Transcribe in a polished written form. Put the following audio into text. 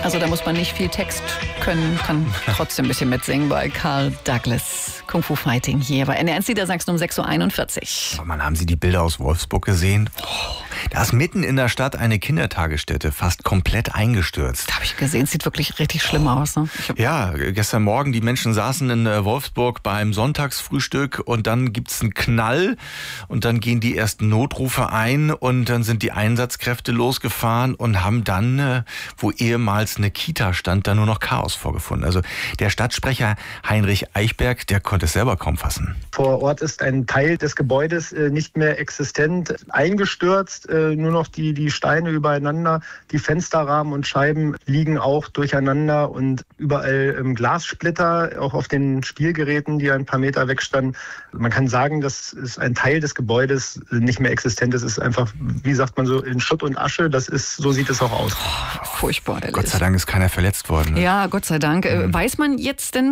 Also da muss man nicht viel Text können, kann trotzdem ein bisschen mitsingen bei Carl Douglas. Kung Fu Fighting hier bei NDR Niedersachsen um 6.41 Uhr. Oh Mann, haben Sie die Bilder aus Wolfsburg gesehen? Da ist mitten in der Stadt eine Kindertagesstätte fast komplett eingestürzt. Habe ich gesehen, sieht wirklich richtig schlimm aus. Ne? Ja, gestern Morgen, die Menschen saßen in Wolfsburg beim Sonntagsfrühstück und dann gibt's einen Knall und dann gehen die ersten Notrufe ein und dann sind die Einsatzkräfte losgefahren und haben dann, wo ehemals eine Kita stand, da nur noch Chaos vorgefunden. Also der Stadtsprecher Heinrich Eichberg, der konnte es selber kaum fassen. Vor Ort ist ein Teil des Gebäudes nicht mehr existent, eingestürzt, nur noch die Steine übereinander, die Fensterrahmen und Scheiben liegen auch durcheinander und überall Glassplitter, auch auf den Spielgeräten, die ein paar Meter weg standen. Man kann sagen, dass es ein Teil des Gebäudes nicht mehr existent ist. Es ist einfach, wie sagt man so, in Schutt und Asche. So sieht es auch aus. Furchtbar. Gott sei Dank ist keiner verletzt worden. Ne? Ja, Gott sei Dank. Weiß man jetzt denn